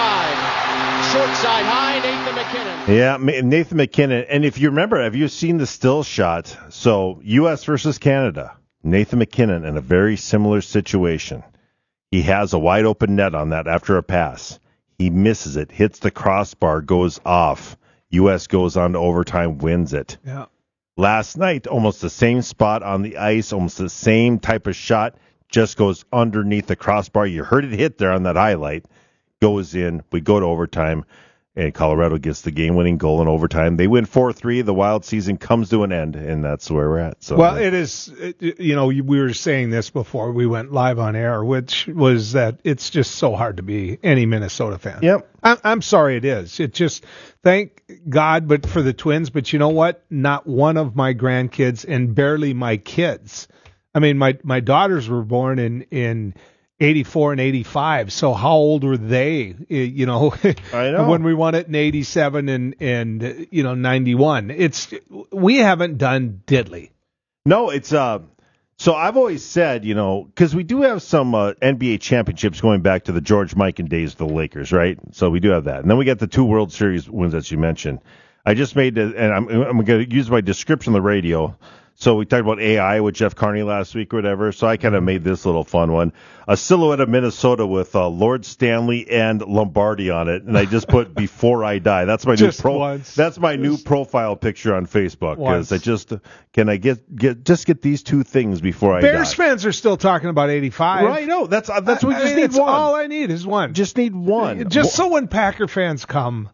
tied. Short side high, Nathan McKinnon. Yeah, Ma- Nathan McKinnon. And if you remember, have you seen the still shot? So U S versus Canada. Nathan McKinnon in a very similar situation. He has a wide open net on that after a pass. He misses it, hits the crossbar, goes off. U S goes on to overtime, wins it. Yeah. Last night, almost the same spot on the ice, almost the same type of shot, just goes underneath the crossbar. You heard it hit there on that highlight. Goes in. We go to overtime, and Colorado gets the game-winning goal in overtime. They win four three. The Wild season comes to an end, and that's where we're at. So, Well, it is, it- you know, we were saying this before we went live on air, which was that it's just so hard to be any Minnesota fan. Yep. I'm, I'm sorry it is. It just, thank God, but for the Twins, but you know what? Not one of my grandkids and barely my kids. I mean, my, my daughters were born in, in eighty-four and eighty-five. So how old were they? You know, I know. when we won it in eighty-seven and, and, you know, ninety-one. It's, we haven't done diddly. No, it's uh. So I've always said, you know, because we do have some uh, N B A championships going back to the George Mikan days of the Lakers, right? So we do have that, and then we got the two World Series wins that you mentioned. I just made, the, and I'm I'm going to use my description on the radio. So we talked about A I with Jeff Carney last week or whatever. So I kind of made this little fun one. A silhouette of Minnesota with uh, Lord Stanley and Lombardi on it. And I just put before I die. That's my Just new pro once. That's my new profile picture on Facebook. Once. Because I just can I get get just get these two things before I Bears die. fans are still talking about eighty-five. Right, no, that's uh, that's what we I just mean, need it's one. all I need is one. Just need one. Just so when Packer fans come,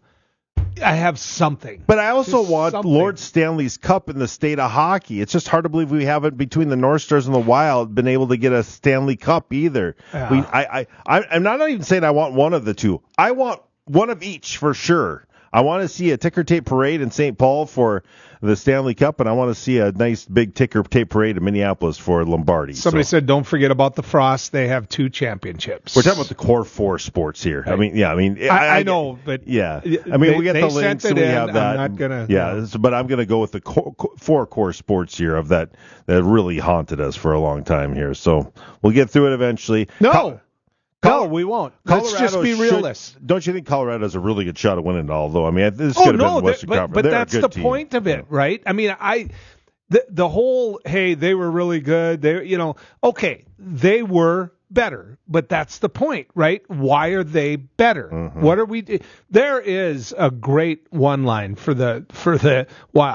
I have something. But I also Just want something. Lord Stanley's Cup in the state of hockey. It's just hard to believe we haven't, between the North Stars and the Wild, been able to get a Stanley Cup either. Yeah. We, I, I, I, I'm not even saying I want one of the two. I want one of each for sure. I want to see a ticker tape parade in Saint Paul for the Stanley Cup, and I want to see a nice big ticker tape parade in Minneapolis for Lombardi. Somebody So- said, don't forget about the Frost. They have two championships. We're talking about the core four sports here. I mean, yeah, I mean, I, I know, but yeah. I mean, they- we get they the sent links and it we in. have that. I'm not gonna. Yeah, so- but I'm gonna go with the core, four core sports here of that that really haunted us for a long time here. So we'll get through it eventually. No. Col- No, we won't. Let's just Colorado be should- realists. Don't you think Colorado has a really good shot of winning it all, though? I mean, this Oh could have no, been Western that- but, Conference. but They're a that's good the team. point of it, right? I mean, I the the whole hey, they were really good. They, you know, okay, they were better, but that's the point, right? Why are they better? Mm-hmm. What are we? There is a great one line for the for the Wild.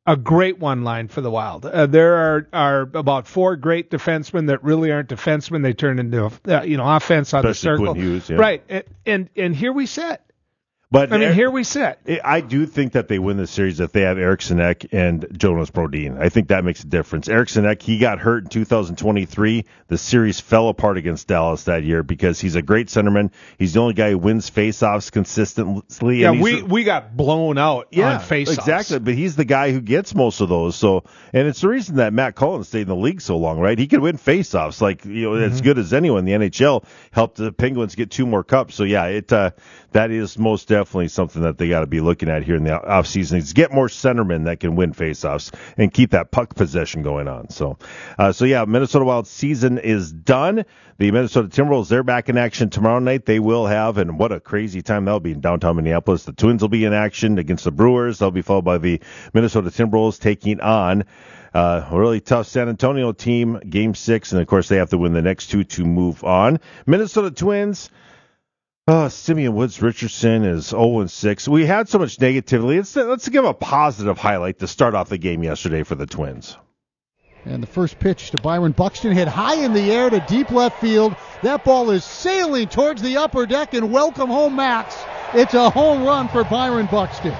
a great one line for the Wild. Uh, there are are about four great defensemen that really aren't defensemen. They turn into uh, you know offense on Especially the circle, Quinn Hughes, yeah. right? And, and and here we sit. But I mean, here we sit. I do think that they win the series if they have Eric Sinek and Jonas Brodin. I think that makes a difference. Eric Sinek, he got hurt in two thousand twenty-three. The series fell apart against Dallas that year because he's a great centerman. He's the only guy who wins faceoffs consistently. Yeah, and we, we got blown out yeah, on faceoffs. Exactly, but he's the guy who gets most of those. So, and it's the reason that Matt Cullen stayed in the league so long, right? He could win faceoffs like you know mm-hmm. as good as anyone in the N H L. Helped the Penguins get two more cups. So yeah, it uh, that is most definitely something that they got to be looking at here in the offseason is get more centermen that can win faceoffs and keep that puck possession going on. So, uh, so yeah, Minnesota Wild season is done. The Minnesota Timberwolves, they're back in action tomorrow night. They will have, and what a crazy time that'll be in downtown Minneapolis. The Twins will be in action against the Brewers. They'll be followed by the Minnesota Timberwolves taking on Uh, a really tough San Antonio team, game six, and of course they have to win the next two to move on. Minnesota Twins, oh, Simeon Woods Richardson is oh and six. We had so much negativity. Let's, let's give a positive highlight to start off the game yesterday for the Twins. And the first pitch to Byron Buxton hit high in the air to deep left field. That ball is sailing towards the upper deck, and welcome home, Max. It's a home run for Byron Buxton.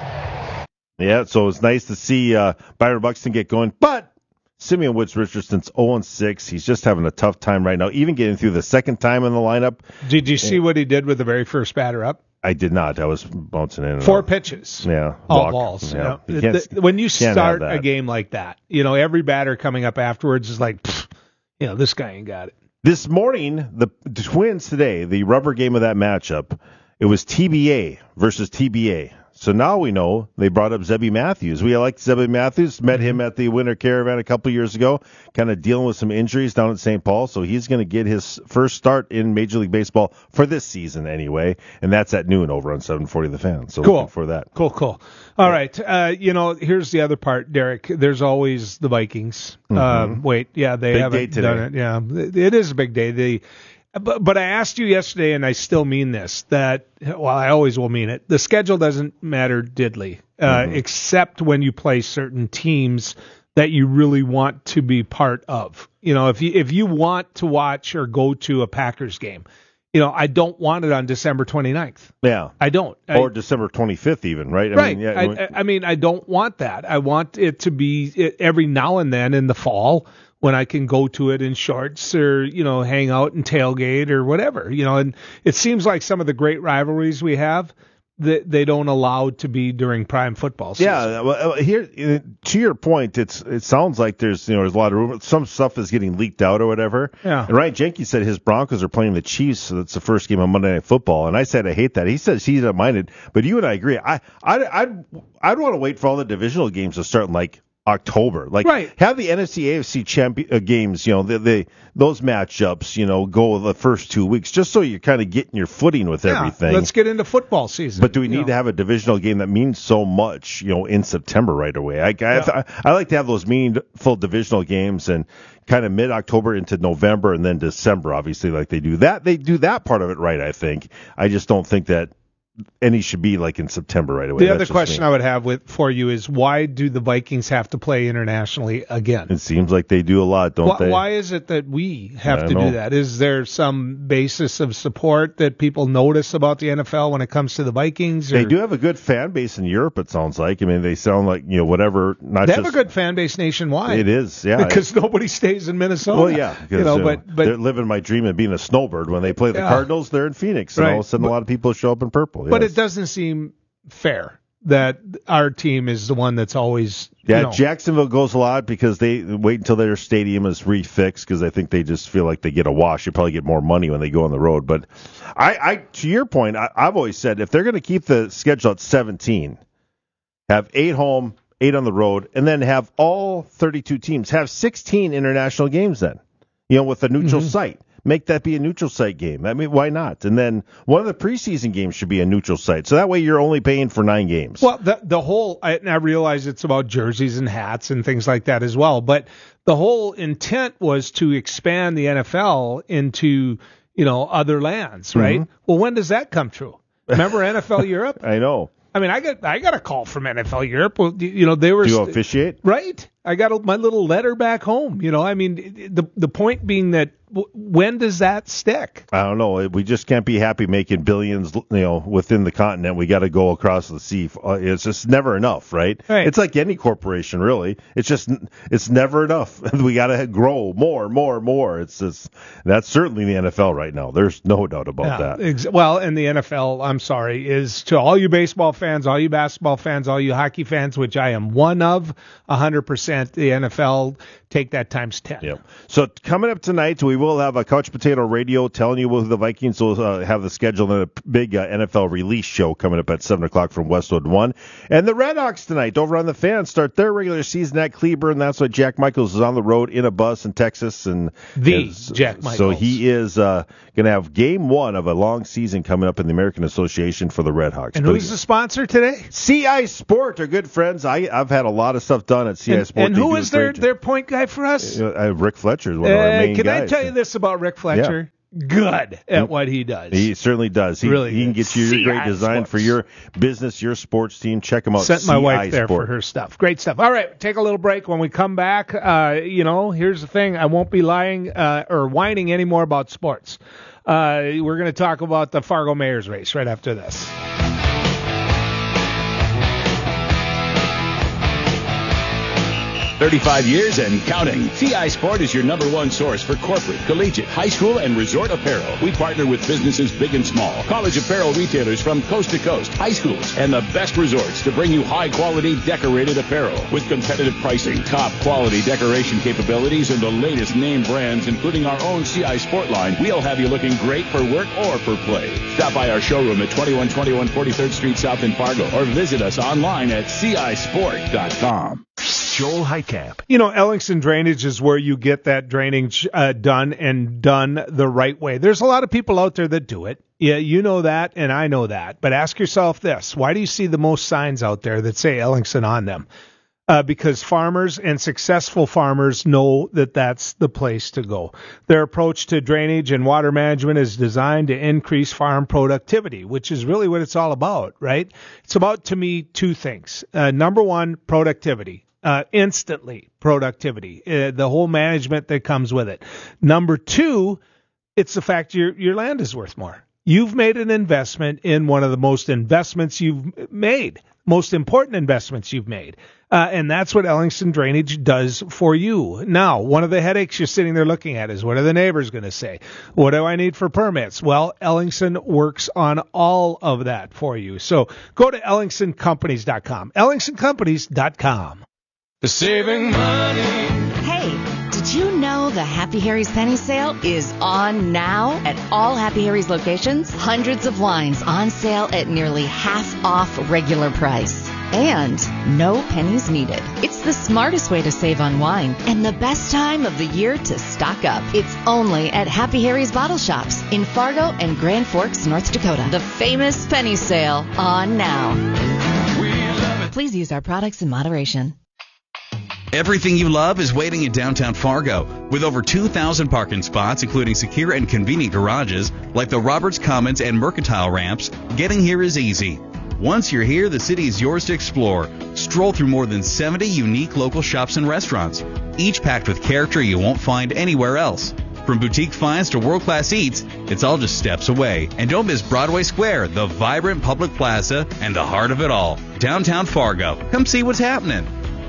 Yeah, so it's nice to see uh, Byron Buxton get going, but Simeon Woods Richardson's oh and six. He's just having a tough time right now, even getting through the second time in the lineup. Did you see and, what he did with the very first batter up? I did not. I was bouncing in. And Four out. pitches. Yeah. All walk. balls. Yeah. You know, the, when you start a game like that, you know, every batter coming up afterwards is like, you know, this guy ain't got it. This morning, the, the Twins today, the rubber game of that matchup, it was T B A versus T B A. So now we know they brought up Zebby Matthews. We liked Zebby Matthews, met him at the Winter Caravan a couple years ago, kind of dealing with some injuries down at Saint Paul. So he's going to get his first start in Major League Baseball for this season anyway, and that's at noon over on seven forty The Fan. So cool. looking for that. Cool, cool. All yeah. right. Uh, you know, here's the other part, Derek. There's always the Vikings. Mm-hmm. Um, wait, yeah, they big haven't day done it. Yeah, it is a big day. They. But, but I asked you yesterday, and I still mean this, that, well, I always will mean it. The schedule doesn't matter diddly, uh, mm-hmm. except when you play certain teams that you really want to be part of. You know, if you, if you want to watch or go to a Packers game, you know, I don't want it on December twenty-ninth. Yeah. I don't. Or I, December twenty-fifth even, right? I right. Mean, yeah, I, I mean, I don't want that. I want it to be every now and then in the fall when I can go to it in shorts or, you know, hang out and tailgate or whatever, you know, and it seems like some of the great rivalries we have, that they don't allow to be during prime football season. Yeah, well, here to your point, it's it sounds like there's you know there's a lot of rumors. Some stuff is getting leaked out or whatever. Yeah. And Ryan Jenkins said his Broncos are playing the Chiefs, so that's the first game on Monday Night Football. And I said I hate that. He says he doesn't mind it, but you and I agree. I I I'd I'd want to wait for all the divisional games to start in like October. Like right. have the N F C A F C champion uh, games, you know, the, the those matchups, you know, go the first two weeks just so you're kind of getting your footing with yeah, everything. Let's get into football season. But do we need know. to have a divisional game that means so much, you know, in September right away? I I, Yeah. I, I like to have those meaningful divisional games and kind of mid-October into November and then December, obviously, like they do that. They do that part of it right, I think. I just don't think that any should be like in September right away. The That's other question me. I would have with for you is why do the Vikings have to play internationally again? It seems like they do a lot, don't why, they? Why is it that we have I to know. do that? Is there some basis of support that people notice about the N F L when it comes to the Vikings? Or? They do have a good fan base in Europe, it sounds like. I mean, they sound like, you know, whatever. Not They just, have a good fan base nationwide. It is, yeah. Because nobody stays in Minnesota. Well, yeah. You know, uh, but, but they're living my dream of being a snowbird. When they play the Yeah. Cardinals, they're in Phoenix. And Right. all of a sudden, But- a lot of people show up in purple. But yes. it doesn't seem fair that our team is the one that's always Yeah, you know, Jacksonville goes a lot because they wait until their stadium is refixed because I think they just feel like they get a wash. You probably get more money when they go on the road. But I, I to your point, I, I've always said if they're going to keep the schedule at seventeen, have eight home, eight on the road, and then have all thirty-two teams have sixteen international games then, you know, with a neutral Mhm. site. Make that be a neutral site game. I mean, why not? And then one of the preseason games should be a neutral site. So that way you're only paying for nine games. Well, the the whole I, and I realize it's about jerseys and hats and things like that as well, but the whole intent was to expand the N F L into, you know, other lands, right? Mhm. Well, when does that come true? Remember N F L Europe? I know. I mean, I got I got a call from N F L Europe. Well, you know, they were. Do you officiate? Right. I got a, my little letter back home. You know, I mean, the the point being that w- when does that stick? I don't know. We just can't be happy making billions, you know, within the continent. We got to go across the sea. It's just never enough, right? Right. It's like any corporation, really. It's just it's never enough. We got to grow more, more, more. It's just that's certainly the N F L right now. There's no doubt about Yeah, that. Ex- well, and the N F L, I'm sorry, is to all you baseball fans, all you basketball fans, all you hockey fans, which I am one of, one hundred percent. The N F L, take that times ten. Yep. So coming up tonight, we will have a Couch Potato Radio telling you who the Vikings will uh, have the schedule and a big uh, N F L release show coming up at seven o'clock from Westwood one. And the Redhawks tonight over on the Fan start their regular season at Cleburne. That's why Jack Michaels is on the road in a bus in Texas. and The is, Jack Michaels. So he is uh, going to have game one of a long season coming up in the American Association for the Redhawks. And But who's the sponsor today? C I Sport, our good friends. I, I've had a lot of stuff done at C I And, Sport. and They who do a is their, great job. their point guy for us? Uh, Rick Fletcher is one of our Uh, main can guys. I tell you this about Rick Fletcher? Good at what he does. He certainly does. He, Really he can good. get you your great C I design Sports. for your business, your sports team. Check them out. Sent my C I wife there Sport. for her stuff. Great stuff. All right, take a little break. When we come back, uh, you know, here's the thing. I won't be lying uh, or whining anymore about sports. Uh, we're going to talk about the Fargo Mayor's race right after this. thirty-five years and counting. C I Sport is your number one source for corporate, collegiate, high school, and resort apparel. We partner with businesses big and small, college apparel retailers from coast to coast, high schools, and the best resorts to bring you high-quality decorated apparel with competitive pricing, top-quality decoration capabilities, and the latest name brands, including our own C I Sport line. We'll have you looking great for work or for play. Stop by our showroom at twenty-one twenty-one forty-third Street South in Fargo, or visit us online at C I sport dot com. Joel Heitkamp. You know, Ellingson Drainage is where you get that drainage uh, done and done the right way. There's a lot of people out there that do it. Yeah, you know that, and I know that. But ask yourself this. Why do you see the most signs out there that say Ellingson on them? Uh, because farmers and successful farmers know that that's the place to go. Their approach to drainage and water management is designed to increase farm productivity, which is really what it's all about, right? It's about, to me, two things. Uh, number one, productivity. Uh, instantly productivity, uh, the whole management that comes with it. Number two, it's the fact your your land is worth more. You've made an investment in one of the most investments you've made, most important investments you've made. Uh, and that's what Ellingson Drainage does for you. Now, one of the headaches you're sitting there looking at is, what are the neighbors going to say? What do I need for permits? Well, Ellingson works on all of that for you. So go to ellingson companies dot com. ellingson companies dot com. Saving money. Hey, did you know the Happy Harry's Penny Sale is on now at all Happy Harry's locations? Hundreds of wines on sale at nearly half off regular price. And no pennies needed. It's the smartest way to save on wine and the best time of the year to stock up. It's only at Happy Harry's Bottle Shops in Fargo and Grand Forks, North Dakota. The famous penny sale on now. Please use our products in moderation. Everything you love is waiting in downtown Fargo. With over two thousand parking spots, including secure and convenient garages, like the Roberts Commons and Mercantile ramps, getting here is easy. Once you're here, the city is yours to explore. Stroll through more than seventy unique local shops and restaurants, each packed with character you won't find anywhere else. From boutique finds to world-class eats, it's all just steps away. And don't miss Broadway Square, the vibrant public plaza, and the heart of it all, downtown Fargo. Come see what's happening.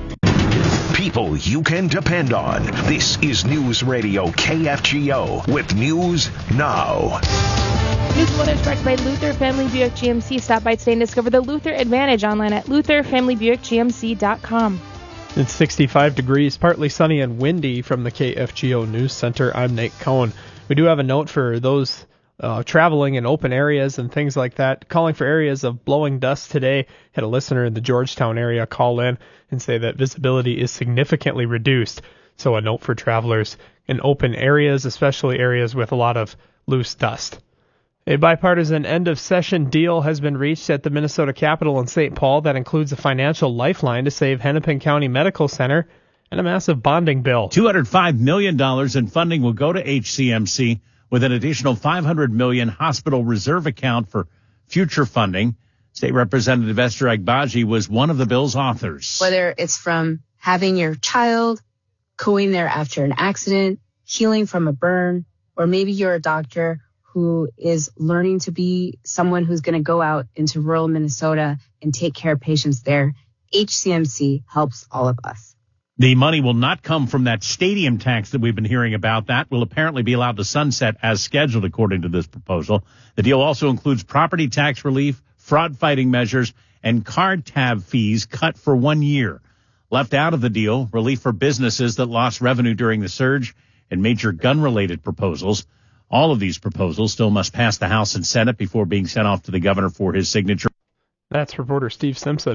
People you can depend on. This is News Radio K F G O with News Now. News and weather is brought to you by Luther Family Buick G M C. Stop by today and discover the Luther Advantage online at luther family buick g m c dot com. It's sixty-five degrees, partly sunny and windy from the K F G O News Center. I'm Nate Cohn. We do have a note for those uh, traveling in open areas and things like that, calling for areas of blowing dust today. Had a listener in the Georgetown area call in and say that visibility is significantly reduced. So a note for travelers in open areas, especially areas with a lot of loose dust. A bipartisan end-of-session deal has been reached at the Minnesota Capitol in Saint Paul that includes a financial lifeline to save Hennepin County Medical Center and a massive bonding bill. two hundred five million dollars in funding will go to H C M C with an additional five hundred million dollars hospital reserve account for future funding. State Representative Esther Agbaji was one of the bill's authors. Whether it's from having your child, going there after an accident, healing from a burn, or maybe you're a doctor who is learning to be someone who's going to go out into rural Minnesota and take care of patients there, H C M C helps all of us. The money will not come from that stadium tax that we've been hearing about. That will apparently be allowed to sunset as scheduled, according to this proposal. The deal also includes property tax relief, fraud-fighting measures, and card tab fees cut for one year. Left out of the deal, relief for businesses that lost revenue during the surge and major gun-related proposals. All of these proposals still must pass the House and Senate before being sent off to the governor for his signature. That's reporter Steve Simpson.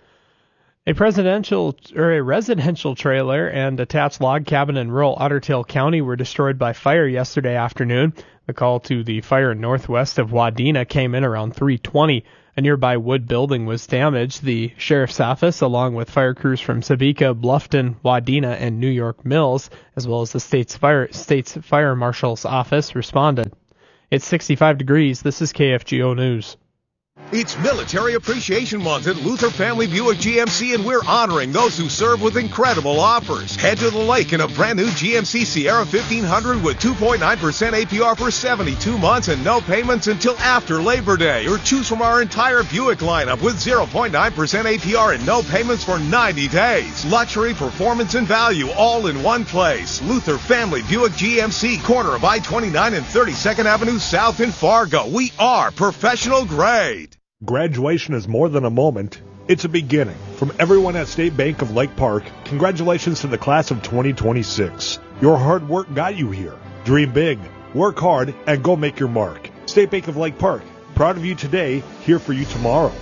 A presidential or a residential trailer and attached log cabin in rural Otter Tail County were destroyed by fire yesterday afternoon. The call to the fire northwest of Wadena came in around three twenty. A nearby wood building was damaged. The sheriff's office, along with fire crews from Sabika, Bluffton, Wadena, and New York Mills, as well as the state's fire state's fire marshal's office, responded. It's sixty-five degrees. This is K F G O News. It's Military Appreciation Month at Luther Family Buick G M C, and we're honoring those who serve with incredible offers. Head to the lake in a brand new G M C Sierra fifteen hundred with two point nine percent A P R for seventy-two months and no payments until after Labor Day. Or choose from our entire Buick lineup with zero point nine percent A P R and no payments for ninety days. Luxury, performance, and value all in one place. Luther Family Buick G M C, corner of I twenty-nine and thirty-second Avenue South in Fargo. We are professional grade. Graduation is more than a moment. It's a beginning. From everyone at State Bank of Lake Park, congratulations to the class of twenty twenty-six. Your hard work got you here. Dream big, work hard, and go make your mark. State Bank of Lake Park, proud of you today, here for you tomorrow.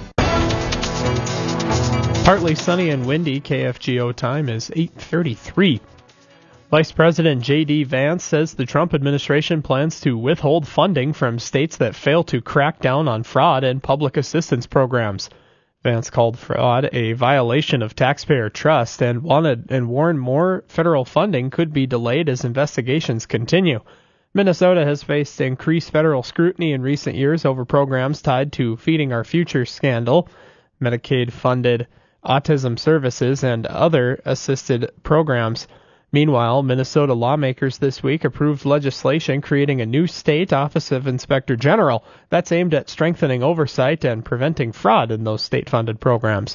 Partly sunny and windy. K F G O time is eight thirty-three. Vice President J D. Vance says the Trump administration plans to withhold funding from states that fail to crack down on fraud and public assistance programs. Vance called fraud a violation of taxpayer trust and wanted and warned more federal funding could be delayed as investigations continue. Minnesota has faced increased federal scrutiny in recent years over programs tied to Feeding Our Future scandal, Medicaid-funded autism services, and other assisted programs. Meanwhile, Minnesota lawmakers this week approved legislation creating a new state Office of Inspector General that's aimed at strengthening oversight and preventing fraud in those state-funded programs.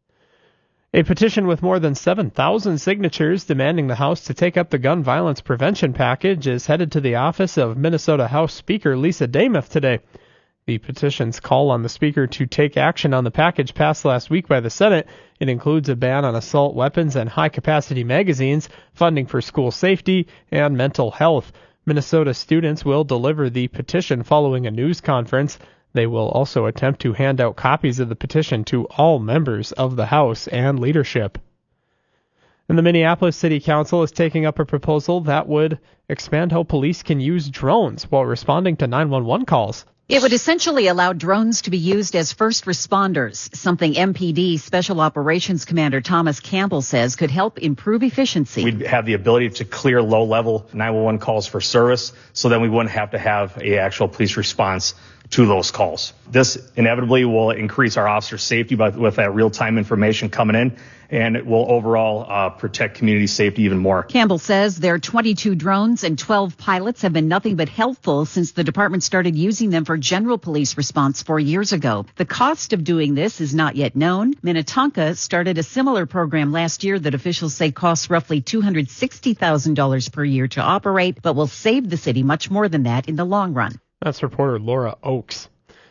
A petition with more than seven thousand signatures demanding the House to take up the gun violence prevention package is headed to the office of Minnesota House Speaker Lisa Demuth today. The petitions call on the Speaker to take action on the package passed last week by the Senate. It includes a ban on assault weapons and high-capacity magazines, funding for school safety, and mental health. Minnesota students will deliver the petition following a news conference. They will also attempt to hand out copies of the petition to all members of the House and leadership. And the Minneapolis City Council is taking up a proposal that would expand how police can use drones while responding to nine one one calls. It would essentially allow drones to be used as first responders, something M P D Special Operations Commander Thomas Campbell says could help improve efficiency. We'd have the ability to clear low-level nine one one calls for service, so then we wouldn't have to have a actual police response to those calls. This inevitably will increase our officers' safety by, with that real-time information coming in, and it will overall uh, protect community safety even more. Campbell says their twenty-two drones and twelve pilots have been nothing but helpful since the department started using them for general police response four years ago. The cost of doing this is not yet known. Minnetonka started a similar program last year that officials say costs roughly two hundred sixty thousand dollars per year to operate, but will save the city much more than that in the long run. That's reporter Laura Oakes.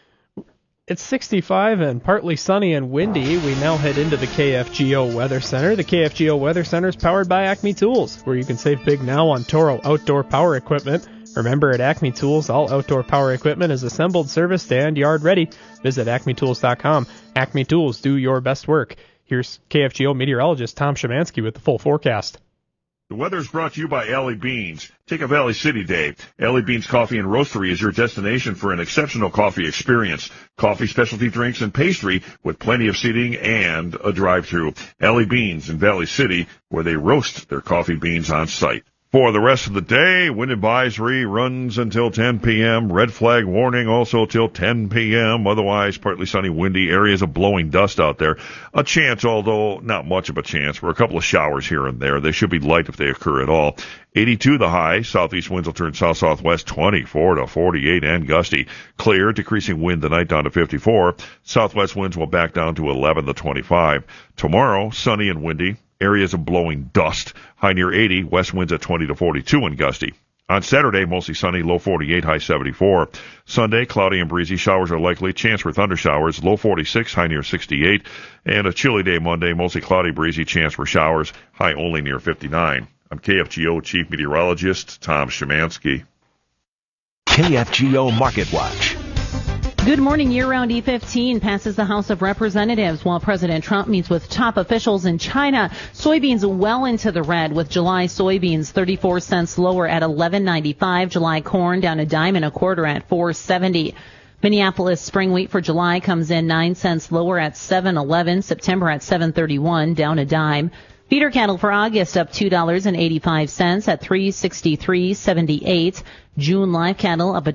It's sixty-five and partly sunny and windy. We now head into the K F G O Weather Center. The K F G O Weather Center is powered by Acme Tools, where you can save big now on Toro outdoor power equipment. Remember, at Acme Tools, all outdoor power equipment is assembled, serviced, and yard ready. Visit acme tools dot com. Acme Tools, do your best work. Here's K F G O meteorologist Tom Szymanski with the full forecast. The weather is brought to you by Alley Beans. Take a Valley City day. Alley Beans Coffee and Roastery is your destination for an exceptional coffee experience. Coffee, specialty drinks, and pastry with plenty of seating and a drive-thru. Alley Beans in Valley City, where they roast their coffee beans on site. For the rest of the day, wind advisory runs until ten p.m. Red flag warning also till ten p.m. Otherwise, partly sunny, windy, areas of blowing dust out there. A chance, although not much of a chance, for a couple of showers here and there. They should be light if they occur at all. eighty-two the high. Southeast winds will turn south-southwest twenty-four to forty-eight and gusty. Clear, decreasing wind tonight down to fifty-four. Southwest winds will back down to eleven to twenty-five. Tomorrow, sunny and windy. Areas of blowing dust. High near eighty. West winds at twenty to forty-two and gusty. On Saturday, mostly sunny, low forty-eight, high seventy-four. Sunday, cloudy and breezy. Showers are likely. Chance for thunder showers. Low forty-six, high near sixty-eight. And a chilly day Monday, mostly cloudy, breezy. Chance for showers. High only near fifty-nine. I'm K F G O Chief Meteorologist Tom Szymanski. K F G O Market Watch. Good morning. Year-round E fifteen passes the House of Representatives while President Trump meets with top officials in China. Soybeans well into the red, with July soybeans thirty-four cents lower at eleven ninety-five. July corn down a dime and a quarter at four seventy. Minneapolis spring wheat for July comes in nine cents lower at seven eleven. September at seven thirty-one, down a dime. Feeder cattle for August up two dollars and eighty-five cents at three sixty-three seventy-eight. June live cattle up a